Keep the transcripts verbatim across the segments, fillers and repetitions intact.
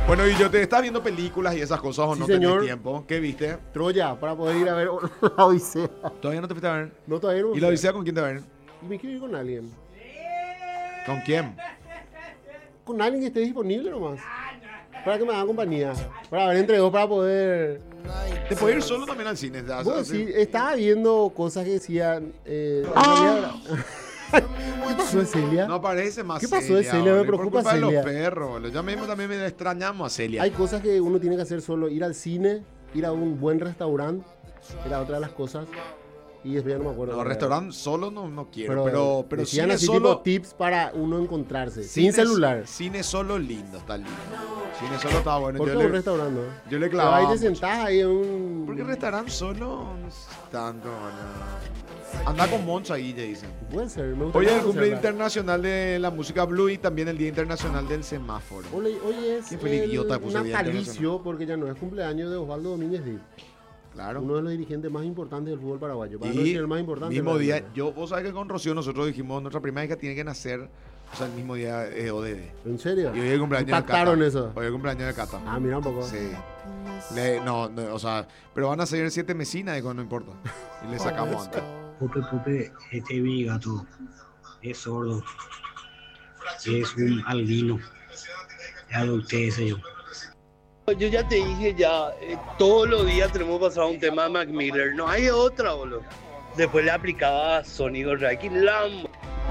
Bueno, y yo te estás viendo películas y esas cosas o Sí, no señor. tenés tiempo. ¿Qué viste? Troya, para poder ir a ver la Odisea. ¿Todavía no te fuiste a ver? No, todavía no. ¿Y la Odisea con quién te va a ver? Y me quiero ir con alguien. ¿Con quién? Con alguien que esté disponible nomás. Para que me haga compañía. Para ver entre dos, para poder... Te puedes ir solo también al cine. ¿Te Bueno, sí, estaba viendo cosas que decían... Eh, ¡Ah! ¿Qué pasó de Celia? No aparece más ¿Qué pasó de Celia? Me boludo. preocupa Por culpa Celia. de los perros, boludo. Ya mismo también me extrañamos a Celia. Hay cosas que uno tiene que hacer solo. Ir al cine, ir a un buen restaurante. Era otra de las cosas. Y después ya no me acuerdo. No, cuál era. restaurante solo no, no quiero. Pero, Pero, pero, decían cine así solo. tipo tips para uno encontrarse. cine- sin celular. Cine solo lindo, está lindo. Cine solo está bueno. ¿Por Yo qué un le, restaurante? ¿No? yo le Pero clavaba. ahí te mucho. sentás ahí en un... ¿Por qué restaurante solo? No es tanto, boludo. Anda con Monza ahí, ya dicen. Puede ser, me Hoy gustaría es el cumple conocerla. internacional de la música blue y también el Día Internacional del Semáforo. Hoy, hoy es ¿Quién fue el idiota que puso el Día natalicio, porque ya no es cumpleaños de Osvaldo Domínguez Díaz, Claro. uno de los dirigentes más importantes del fútbol paraguayo. Para no Y decir el más importante. mismo pero- día, yo, vos sabés que con Rocío nosotros dijimos, nuestra primera hija tiene que nacer, o sea, el mismo día de O D D. ¿En serio? Y hoy es el cumpleaños de Cata. Pactaron eso. Hoy es el cumpleaños de Cata. Ah, mira un poco. Sí. Le- no, no, o sea, pero van a ser siete mesinas, digo, no importa. Y le sacamos antes. Pope, Pope, este es mi gato. Es sordo. Es un albino. Ya adopté ese yo. Yo ya te dije ya, eh, todos los días tenemos que pasar un tema de Mac Miller, no hay otra, boludo. Después le aplicaba sonido Reiki Lambo.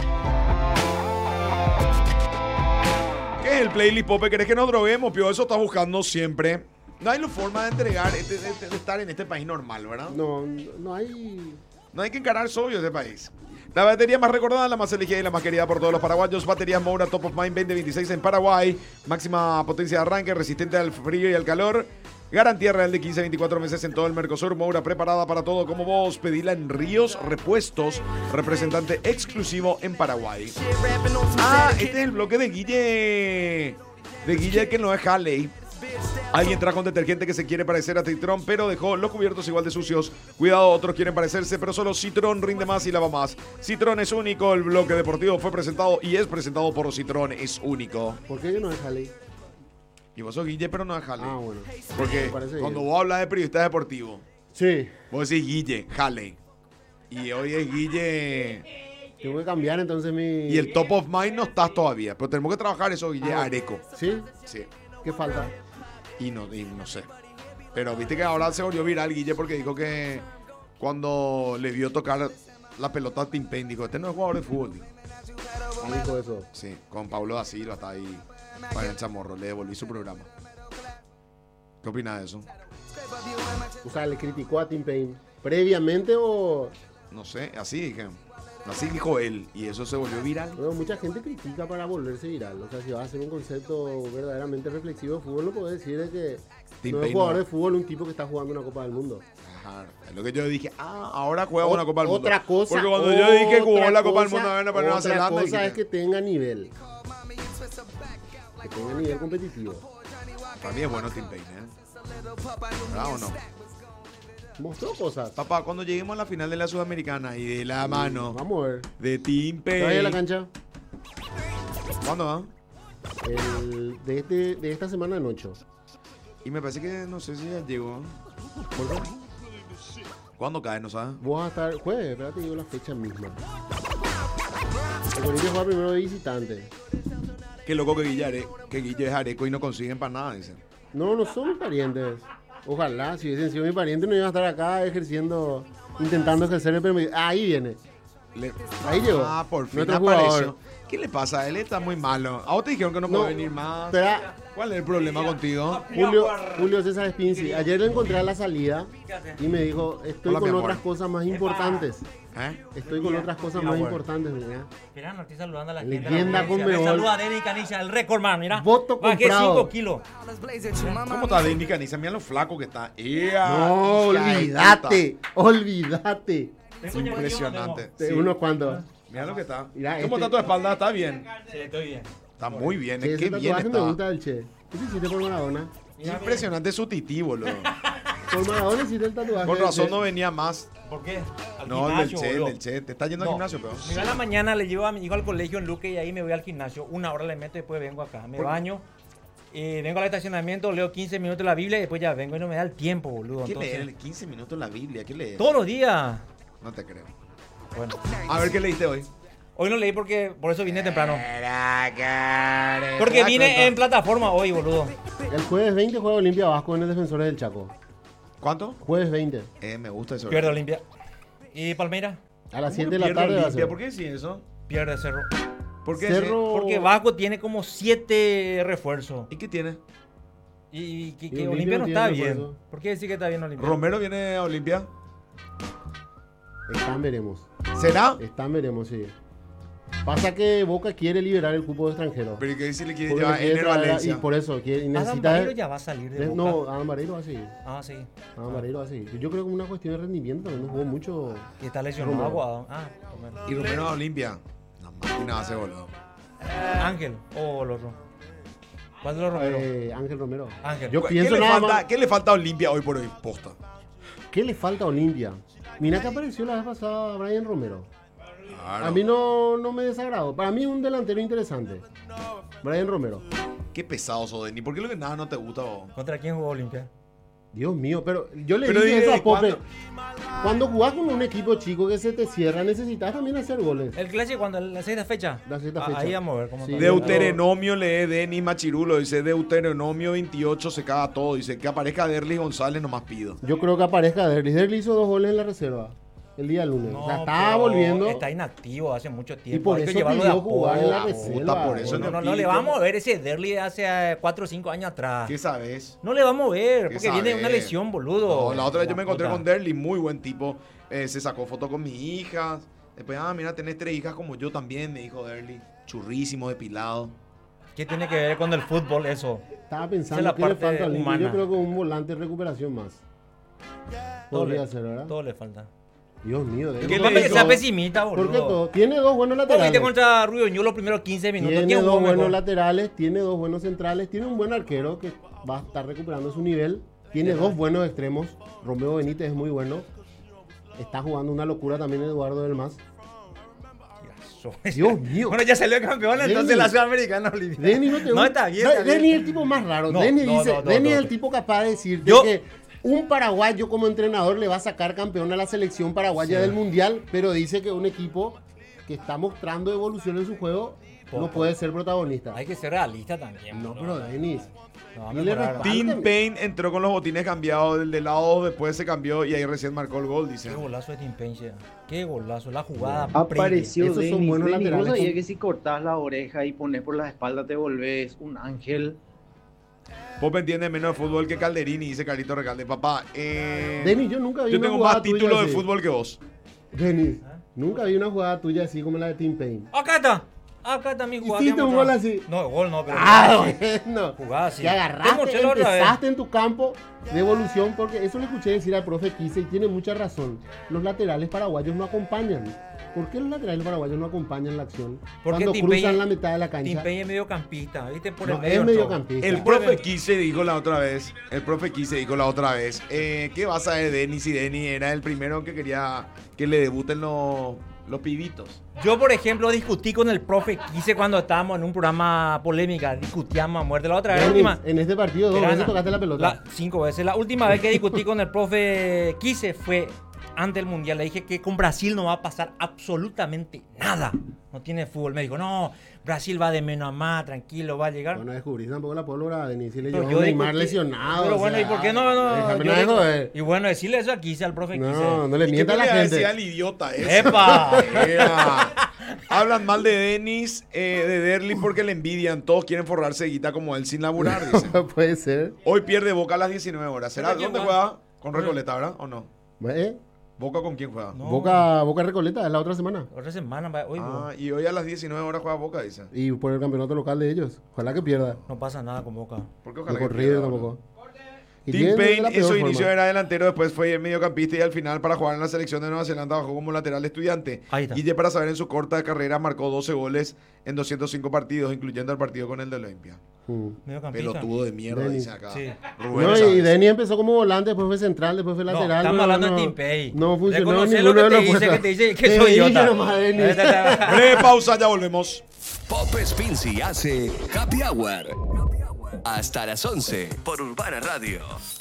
¿Qué es el playlist Pope? ¿Querés que nos droguemos? Pio, eso estás buscando siempre. No hay forma de entregar, este- de, de estar en este país normal, ¿verdad? No, no hay... No hay que encarar sobrios de país. La batería más recordada, la más elegida y la más querida por todos los paraguayos. Baterías Moura Top of Mind veinte veintiséis en Paraguay. Máxima potencia de arranque, resistente al frío y al calor. Garantía real de quince a veinticuatro meses en todo el Mercosur. Moura preparada para todo como vos. Pedila en Ríos Repuestos, representante exclusivo en Paraguay. Ah, este es el bloque de Guille. De Guille que no es Halley. Alguien trajo un detergente que se quiere parecer a Citrón, pero dejó los cubiertos igual de sucios. Cuidado, otros quieren parecerse, pero solo Citrón rinde más y lava más. Citrón es único. El bloque deportivo fue presentado y es presentado por Citrón. Es único. ¿Por qué yo no es Halley? Y vos sos Guille, pero no es Halley. Ah, bueno. Porque Me parece cuando bien. vos hablas de periodista deportivo, Sí. vos decís Guille, Halley. Y hoy es Guille. Tengo que cambiar entonces mi... Y el top of mind no estás todavía. Pero tenemos que trabajar eso, Guille Ah. Areco. ¿Sí? Sí. ¿Qué falta? Y no, y no sé. Pero viste que ahora se volvió viral Guille porque dijo que cuando le vio tocar la pelota a Tim Payne, dijo, este no es jugador de fútbol. dijo. ¿Cómo dijo eso? Sí, con Pablo da Silva está ahí para el chamorro, le devolví su programa. ¿Qué opinas de eso? O sea, le criticó a Tim Payne. ¿Previamente o...? No sé, así dije. Así dijo él y eso se volvió viral. Bueno, mucha gente critica para volverse viral. O sea, si vas a hacer un concepto verdaderamente reflexivo de fútbol, no puedes decir de que Tim no es Payne jugador no. de fútbol un tipo que está jugando una Copa del Mundo. Ajá, es lo que yo dije. Ah, ahora juega Ot- una Copa del Mundo. Otra cosa. Porque cuando yo dije que jugó otra la Copa del cosa- Mundo bueno, para Nueva otra Zelanda. cosa dije, es que tenga nivel. Que tenga nivel competitivo. Para mí es bueno Tim Payne, ¿eh? ¿Verdad o no? Mostró cosas. Papá, cuando lleguemos a la final de la Sudamericana y de la mano Vamos a ver. de Tim ¿Está ahí en la Payne. cancha? ¿Cuándo va? El, de, este, de esta semana en ocho. Y me parece que no sé si ya llegó. ¿Por qué? ¿Cuándo cae? ¿No sabes? Vos vas a estar jueves, espérate, digo la fecha misma. El Corinthians juega primero de visitante. Qué loco que Guille, Are- que Guille es areco y no consiguen para nada, dicen. No, no son mis parientes. Ojalá, si hubiesen sido mis parientes, no iban a estar acá ejerciendo, intentando ejercer el permiso. Ahí viene. Le- Ahí llegó. Ah, por fin Nuestro apareció. jugador. ¿Qué le pasa? Él está muy malo. ¿A vos te dijeron que no, No, puede venir más? espera. ¿Cuál es el problema contigo? Julio, Julio César Spinzi. Ayer lo encontré a la salida y me dijo, estoy Hola, mi con amor. otras cosas más importantes. ¿Eh? Estoy con otras cosas más importantes, mira. Mira, no estoy saludando a la Leyenda gente. de la audiencia. Conmebol. Me saluda Denny Canicha, el récord man, mira. Voto Bajé comprado. cinco kilos. ¿Cómo está Denny Caniza? Mira lo flaco que está. ¡Ea! No, Hija de olvídate, olvídate. puta. Impresionante. De Sí. unos cuantos. Mira lo que está. Mira, ¿Cómo este- está tu espalda? ¿Está bien? Sí, estoy bien. Está muy bien. Che, Qué ese bien tatuaje me gusta está. del Che. ¿Qué te hiciste por Maradona? Impresionante su tití, boludo. Por Maradona hiciste el tatuaje. Con del razón Che. no venía más. ¿Por qué? Al No, el del gimnasio, Che, el boludo. del Che. Te está yendo al No. gimnasio, pero. Me voy a la mañana, le llevo a mi hijo al colegio en Luque y ahí me voy al gimnasio. Una hora le meto y después vengo acá. Me baño eh, vengo al estacionamiento, leo quince minutos la Biblia y después ya vengo y no me da el tiempo, boludo. ¿Qué Entonces, lees? quince minutos la Biblia, ¿qué lees? todos los días. No te creo. Bueno, A ver, ¿qué leíste hoy? hoy no leí porque por eso vine temprano. Porque Porque vine en plataforma hoy, boludo. El jueves veinte juega Olimpia Vasco en el Defensores del Chaco. ¿Cuánto? Jueves veinte. Eh, me gusta eso. Pierde Olimpia. ¿Y Palmeira? A las ¿Cómo siete de la pierde tarde va a Olimpia? ser. ¿Por qué decís eso? Pierde Cerro. ¿Por qué Cerro- Porque Vasco tiene como siete refuerzos. ¿Y qué tiene? Y que, Y que Olimpia Olimpia no no tiene está bien. refuerzo. ¿Por qué decir que está bien Olimpia? ¿Romero viene a Olimpia? Están veremos. ¿Será? Están veremos, sí. Pasa que Boca quiere liberar el cupo de extranjeros. Pero que si le quiere Porque llevar quiere Ener traer a- Valencia. Y por eso, quiere, y Adam necesita... Barreiro ya va a salir de de- Boca. no, Adam Barreiro va a seguir. Ah, sí. Adam Barreiro va a seguir. Yo creo que es una cuestión de rendimiento. No jugó mucho. Que está lesionado. Romero. Guado. Ah, Romero. Y Romero a Olimpia. No, máquina hace boludo. Ángel o el otro. ¿Cuál de los Romero? Eh, Ángel Romero. Ángel. Yo ¿Qué pienso le, nada falta, más. ¿Qué le falta a Olimpia hoy por hoy? Posta. ¿Qué le falta a Olimpia? Mira que apareció la vez pasada Brian Romero. Claro. A mí no, no me desagradó. Para mí es un delantero interesante. Brian Romero. Qué pesado sos, Denis. ¿Por qué lo que nada no te gusta vos? ¿Contra quién jugó Olimpia? Dios mío, pero yo le Pero dije dime, eso a Pope. ¿cuándo? Cuando jugás con un equipo chico que se te cierra, necesitas también hacer goles. El clásico cuando la sexta fecha. La sexta Ah, fecha. ahí vamos a ver cómo Sí. está. Deuteronomio lee Denis Machirulo. Dice Deuteronomio veintiocho se caga todo. Dice que aparezca Derlis González, nomás pido. Yo creo que aparezca Derlis. Derlis hizo dos goles en la reserva el día lunes. No, o sea, estaba pero volviendo. Está inactivo hace mucho tiempo. Y por Hay que eso llevarlo pidió de a jugar en la poco. reserva. Puta, por eso No, no, no, no le pido. vamos a ver ese Derly de hace cuatro o cinco años atrás. ¿Qué sabes? No le vamos a ver, ¿Qué porque viene sabes? una lesión, boludo. No, la otra vez yo me encontré puta. con Derlis, muy buen tipo. Eh, se sacó foto con mis hijas. Después, ah, mira, tenés tres hijas como yo también, me dijo Derlis. Churrísimo, depilado. ¿Qué tiene que ver con el fútbol eso? Estaba Esa es pensando la que le parte falta a Olimpia. Yo humana. creo que un volante de recuperación más. Todo Podría le, ser, ¿verdad? todo le falta. Dios mío, Derlis. ¿Qué No le me que dijo? sea pesimista, ¿Por qué boludo. todo? Tiene dos buenos ¿Cómo viste laterales. contra Rubio Ñu los primeros quince minutos? Tiene ¿Quién dos jugó buenos mejor? laterales, tiene dos buenos centrales, tiene un buen arquero que va a estar recuperando su nivel, tiene dos buenos extremos, Romeo Benítez es muy bueno, está jugando una locura también Eduardo del Mas. Dios mío. Bueno, ya salió campeón entonces Denny. la Sudamericana Olimpia. Denny no te No, está bien. está bien. Denny es el tipo más raro. No, Denny no, dice, no, no, Denny no, es el no. tipo capaz de decirte Yo- que un paraguayo como entrenador le va a sacar campeón a la selección paraguaya Sí. del mundial, pero dice que un equipo que está mostrando evolución en su juego no Poco. puede ser protagonista. Hay que ser realista también. No, boludo. pero Denis. No, dile mejorar. respeto. Tim Válgame. Payne entró con los botines cambiados del de lado, después se cambió y ahí recién marcó el gol, dice. Qué golazo de Tim Payne, che. Qué golazo. La jugada. Apareció Esos son Denis. buenos Denis, laterales. ¿vos sabías que si cortás la oreja y pones por la espalda te volvés un ángel? Pop entiende menos de fútbol que Calderini, dice Carlito Recalde. Papá, eh, Denis, yo nunca vi yo una tengo jugada más tuya títulos de así. fútbol que vos. Denis, nunca vi una jugada tuya así como la de Tim Payne. Acá está. Acá está mi jugada. Hiciste que un mostró. gol así. No, gol no, pero. Ah, bueno. Jugada así. Que Te agarraste, mostré la otra vez. empezaste en tu campo de evolución, porque eso le escuché decir al profe Quise y tiene mucha razón. Los laterales paraguayos no acompañan. ¿Por qué los laterales paraguayos no acompañan la acción? Porque Cuando Tim cruzan Payne- la mitad de la Tim cancha. Payne es mediocampista, ¿viste? Por No, el medio. es entró. mediocampista. El Sí. profe Quise dijo la otra vez, el profe Quise dijo la otra vez, eh, ¿qué vas a ver de Denis si Denis era el primero que quería que le debuten los, los pibitos? Yo, por ejemplo, discutí con el profe Quise cuando estábamos en un programa polémica. Discutíamos a muerte. La otra vez, la Denis, última. en este partido dos Verana. veces tocaste la pelota. La- cinco veces. La última vez que discutí con el profe Quise fue ante el Mundial. Le dije que con Brasil no va a pasar absolutamente nada. No tiene fútbol. Me dijo, no, Brasil va de menos a más, tranquilo, va a llegar. Bueno, descubrís tampoco la pólvora, Denis. Si le Pero llevó a Neymar discutí- lesionado. Pero o bueno, sea, ¿y por qué no? no déjame yo nada de digo- joder. y bueno, decirle eso a Quise, al profe Quise. No, no le ¿Y qué mienta a la le iba a decir gente. al idiota ese? ¡Epa! Ea. Hablan mal de Denis, eh, de Derli porque le envidian. Todos quieren forrarse de guita como él sin laburar, dice. Puede ser. Hoy pierde Boca a las diecinueve horas. ¿Será? ¿Contra quién ¿Dónde juega? juega? Con Recoleta, ¿verdad? ¿O no? ¿Eh? ¿Boca con quién juega? No. Boca, Boca Recoleta, es la otra semana. Otra semana, va- hoy Ah, y hoy a las diecinueve horas juega Boca, dice. Y por el campeonato local de ellos. Ojalá que pierda. no pasa nada con Boca. ¿Por qué No ojalá por que River pierda, tampoco. Y Tim tiene la Payne en peor su inicio forma. era delantero, después fue mediocampista y al final para jugar en la selección de Nueva Zelanda bajó como lateral estudiante. Ahí está. Guille, para saber, en su corta carrera marcó doce goles en doscientos cinco partidos, incluyendo el partido con el de Olimpia. Mm. Mediocampista. Pelotudo de mierda, Denis. dice acá. Sí. Rubén, No, y ¿sabes? Denis empezó como volante, después fue central, después fue No, lateral. estamos pero hablando no, de Tim Payne. No funcionó Reconoce ninguno lo que de te los dice, puestos. que te dice que Te soy dije idiota. nomás, Denis. Breve pausa, ya volvemos. Pop Spincy hace Happy Hour. Hasta las once por Urbana Radio.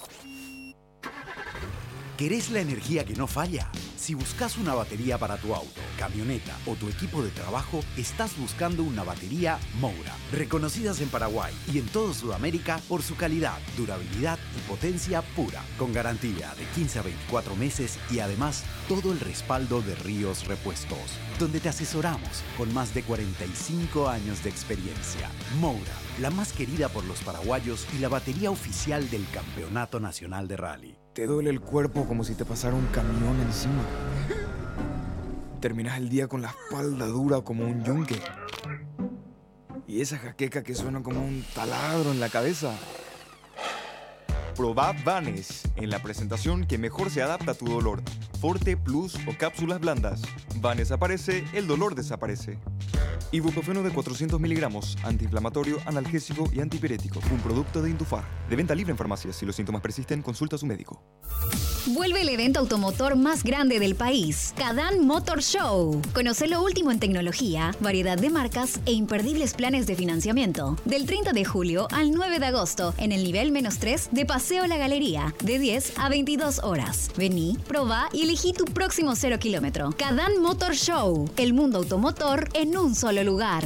¿Querés la energía que no falla? Si buscas una batería para tu auto, camioneta o tu equipo de trabajo, estás buscando una batería Moura. Reconocidas en Paraguay y en toda Sudamérica por su calidad, durabilidad y potencia pura. Con garantía de quince a veinticuatro meses y además todo el respaldo de Ríos Repuestos, donde te asesoramos con más de cuarenta y cinco años de experiencia. Moura, la más querida por los paraguayos y la batería oficial del Campeonato Nacional de Rally. Te duele el cuerpo como si te pasara un camión encima. Terminas el día con la espalda dura como un yunque. Y esa jaqueca que suena como un taladro en la cabeza. Probá Vanes en la presentación que mejor se adapta a tu dolor. Forte, Plus o cápsulas blandas. Vanes aparece, el dolor desaparece. Ibuprofeno de cuatrocientos miligramos, antiinflamatorio, analgésico y antipirético. Un producto de Indufar. De venta libre en farmacias. Si los síntomas persisten, consulta a su médico. Vuelve el evento automotor más grande del país, Cadán Motor Show. Conoce lo último en tecnología, variedad de marcas e imperdibles planes de financiamiento. Del treinta de julio al nueve de agosto, en el nivel menos tres de Paseo La Galería, de diez a veintidós horas. Vení, probá y elegí tu próximo cero kilómetro. Cadán Motor Show, el mundo automotor en un solo lugar.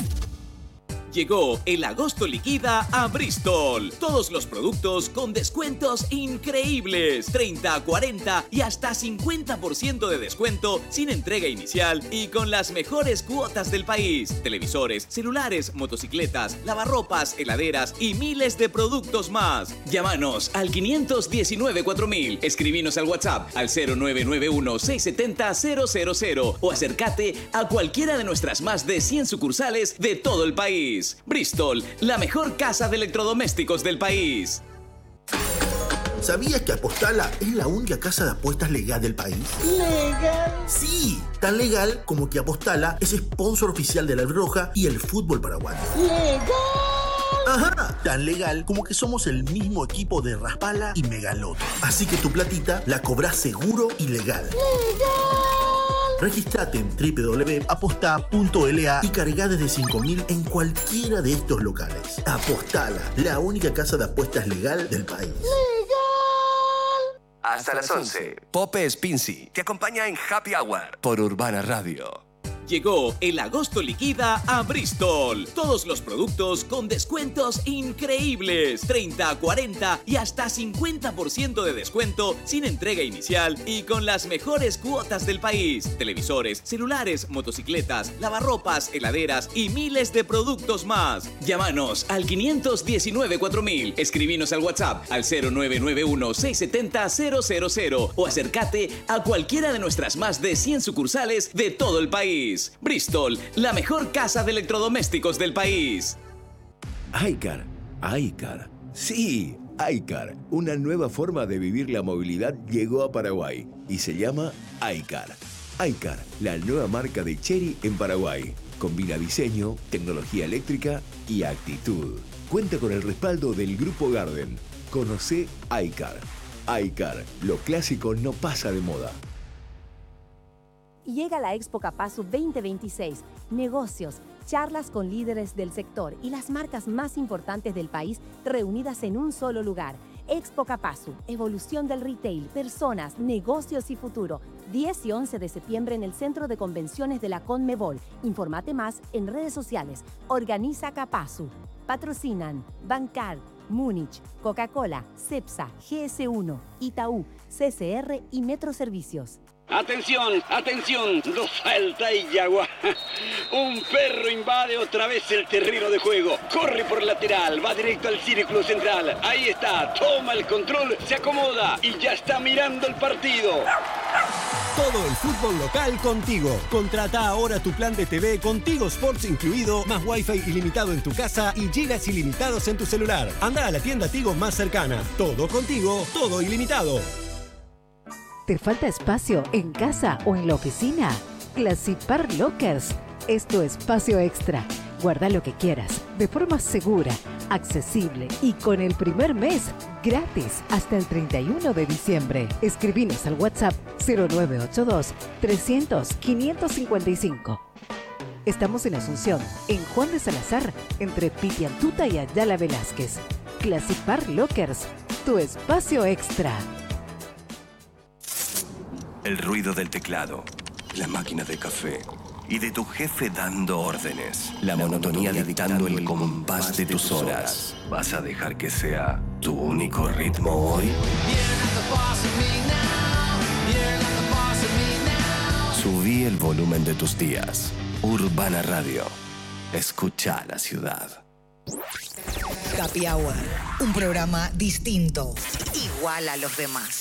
Llegó el agosto liquida a Bristol. Todos los productos con descuentos increíbles. treinta, cuarenta y hasta cincuenta por ciento de descuento sin entrega inicial y con las mejores cuotas del país. Televisores, celulares, motocicletas, lavarropas, heladeras y miles de productos más. Llámanos al quinientos diecinueve cuatro mil. Escribinos al WhatsApp al cero nueve nueve uno, seis siete cero, cero cero cero o acércate a cualquiera de nuestras más de cien sucursales de todo el país. Bristol, la mejor casa de electrodomésticos del país. ¿Sabías que Apostala es la única casa de apuestas legal del país? ¿Legal? Sí, tan legal como que Apostala es sponsor oficial de la Roja y el fútbol paraguayo. ¡Legal! Ajá, tan legal como que somos el mismo equipo de Raspala y Megaloto. Así que tu platita la cobrás seguro y legal. ¡Legal! Registrate en doble u doble u doble u punto aposta punto l a y cargá desde cinco mil en cualquiera de estos locales. Apostala, la única casa de apuestas legal del país. ¡Legal! Hasta las once, Pope Spincy te acompaña en Happy Hour por Urbana Radio. Llegó el agosto liquida a Bristol. Todos los productos con descuentos increíbles. treinta, cuarenta y hasta cincuenta por ciento de descuento sin entrega inicial y con las mejores cuotas del país. Televisores, celulares, motocicletas, lavarropas, heladeras y miles de productos más. Llámanos al quinientos diecinueve cuatro mil. Escribinos al WhatsApp al cero nueve nueve uno, seis siete cero, cero cero cero o acércate a cualquiera de nuestras más de cien sucursales de todo el país. Bristol, la mejor casa de electrodomésticos del país. iCar, iCar. Sí, iCar. Una nueva forma de vivir la movilidad llegó a Paraguay y se llama iCar. iCar, la nueva marca de Chery en Paraguay. Combina diseño, tecnología eléctrica y actitud. Cuenta con el respaldo del Grupo Garden. Conoce iCar. iCar, lo clásico no pasa de moda. Llega la Expo Capasu veinte veintiséis. Negocios, charlas con líderes del sector y las marcas más importantes del país reunidas en un solo lugar. Expo Capasu, evolución del retail, personas, negocios y futuro. diez y once de septiembre en el Centro de Convenciones de la Conmebol. Informate más en redes sociales. Organiza Capasu. Patrocinan Bancar, Múnich, Coca-Cola, Cepsa, G S uno, Itaú, C C R y Metro Servicios. Atención, atención, dos falta y Yagua. Un perro invade otra vez el terreno de juego. Corre por lateral, va directo al círculo central. Ahí está, toma el control, se acomoda y ya está mirando el partido. Todo el fútbol local contigo. Contrata ahora tu plan de T V Contigo Sports incluido, más Wi-Fi ilimitado en tu casa y gigas ilimitados en tu celular. Anda a la tienda Tigo más cercana. Todo contigo, todo ilimitado. ¿Te falta espacio en casa o en la oficina? Classipar Lockers es tu espacio extra. Guarda lo que quieras, de forma segura, accesible y con el primer mes gratis hasta el treinta y uno de diciembre. Escribinos al WhatsApp cero nueve ocho dos, trescientos, quinientos cincuenta y cinco. Estamos en Asunción, en Juan de Salazar, entre Pitiantuta y Ayala Velázquez. Classic Bar Lockers, tu espacio extra. El ruido del teclado, la máquina de café y de tu jefe dando órdenes. La monotonía dictando el compás de tus horas. ¿Vas a dejar que sea tu único ritmo hoy? Subí el volumen de tus días. Urbana Radio. Escucha la ciudad. Happy Hour, un programa distinto, igual a los demás.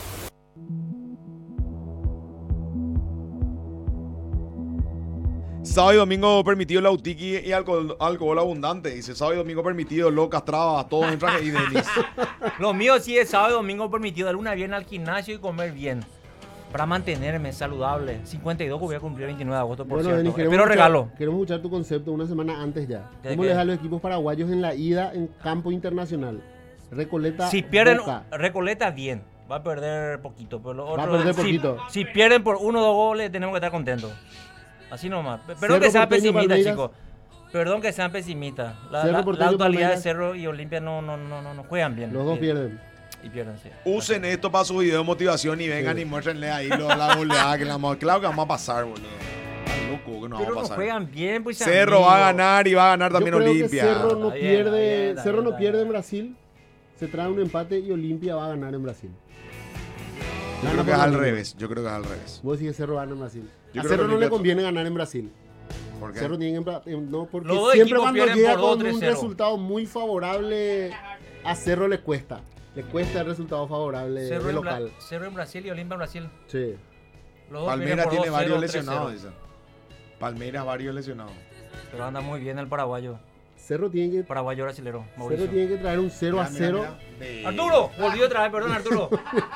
Sábado y domingo permitido la Utiki y alcohol, alcohol abundante. Dice sábado y domingo permitido, locas, trabas, todo en traje y Denis. Lo mío sí es sábado y domingo permitido, dar una bien al gimnasio y comer bien. Para mantenerme saludable. cincuenta y dos que voy a cumplir el veintinueve de agosto, por Bueno, cierto. Denis, queremos Pero escuchar- regalo. Queremos escuchar tu concepto una semana antes ya. ¿De ¿Cómo qué? les da a los equipos paraguayos en la ida en campo internacional? Recoleta, Si pierden, Boca. Recoleta bien. Va a perder poquito. Pero los Va a otros- perder si- poquito. Si, pierden por uno o dos goles, tenemos que estar contentos. Así nomás. P- Perdón Cerro que sean Porteño, pesimistas, Palmeiras. chicos. Perdón que sean pesimistas. La, Cerro la- la Porteño, actualidad de Palmeiras. Cerro y Olimpia no, no, no, no, no juegan bien. Los dos Bien. pierden. Y pierden, sí. Usen esto para su video de motivación y vengan y muéstrenle ahí lo, la goleada que la vamos. Claro que vamos a pasar, boludo. Está loco que no Pero vamos a no pasar. juegan bien, pues. Cerro va a ganar y va a ganar Yo también creo Olimpia. que Cerro no Está bien, pierde, está bien, está Cerro bien, no está pierde en Brasil. Se trae un empate y Olimpia va a ganar en Brasil. Yo Gana creo que por es al Olimpia. revés. Yo creo que es al revés. Vos decís que Cerro gana en Brasil. Yo A creo Cerro que no le Olimpia- conviene ganar en Brasil. ¿Por qué? Cerro tiene que empla- eh, no, porque Los dos siempre equipos cuando pierden llega por dos, con tres un cero. resultado muy favorable a Cerro le cuesta. Le cuesta el resultado favorable Cerro de en, Bra- local. Cerro en Brasil y Olimpia en Brasil. Sí. Los dos Palmeiras pierden por tiene dos cero, varios tres cero. lesionados, dice. Palmeiras varios lesionados. Pero anda muy bien el paraguayo. Cerro tiene que, Paraguayo brasilero. Cerro Mauricio. tiene que traer un cero a Mira, mira, cero. mira. Arturo, volvió otra vez, perdón, Arturo.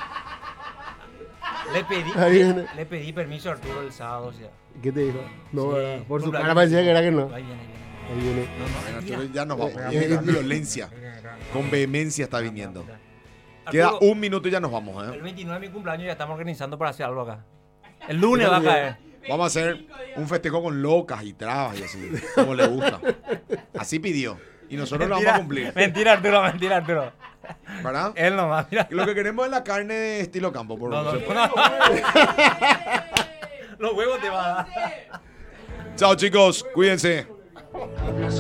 Le pedí, Ahí viene. le pedí permiso a Arturo el sábado. O sea. ¿Qué te dijo? No, Sí, ¿verdad? Por su cumpleaños. cara parecía que era que no. Ahí viene, ahí viene. Ahí viene. No, no, Bueno, mira. Arturo, ya nos vamos. Eh, Ya eh, con eh, violencia. Con vehemencia está viniendo. Arturo, Queda un minuto y ya nos vamos, El ¿eh? veintinueve de mi cumpleaños ya estamos organizando para hacer algo acá. El lunes va a caer. Vamos a hacer un festejo con locas y trabas y así, como le gusta. Así pidió. Y nosotros lo vamos a cumplir. Mentira, Arturo, mentira, Arturo. ¿Verdad? Él nomás, mira. Lo que queremos es la carne de estilo campo, por No, no, favor. no. Los huevos te van a dar. Chao, chicos. Cuídense.